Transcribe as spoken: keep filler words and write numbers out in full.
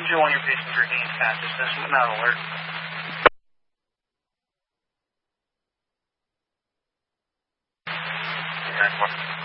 show on your patients regained consciousness, but not alert. Very important.